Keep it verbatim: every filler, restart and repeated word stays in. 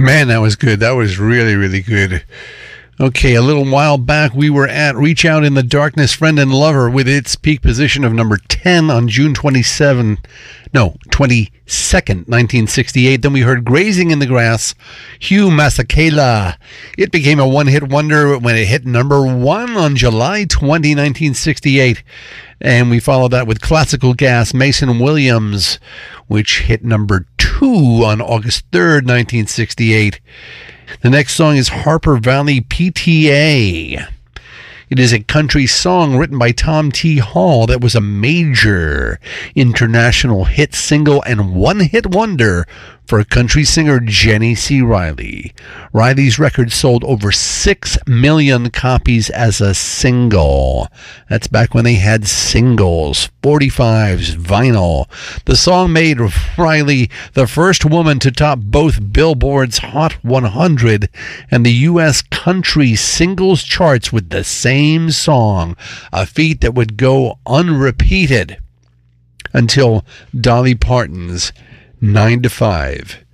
Man, that was good. That was really, really good. Okay, a little while back we were at Reach Out in the Darkness, Friend and Lover, with its peak position of number ten on June twenty-seventh, no, twenty-second, nineteen sixty-eight. Then we heard Grazing in the Grass, Hugh Masekela. It became a one-hit wonder when it hit number one on July twentieth, nineteen sixty-eight. And we followed that with Classical Gas, Mason Williams, which hit number two on August third, nineteen sixty-eight. The next song is Harper Valley P T A. It is a country song written by Tom T. Hall that was a major international hit single and one-hit wonder for country singer Jenny C. Riley. Riley's record sold over six million copies as a single. That's back when they had singles, forty-fives, vinyl. The song made Riley the first woman to top both Billboard's Hot one hundred and the U S country singles charts with the same song, a feat that would go unrepeated until Dolly Parton's nine to five.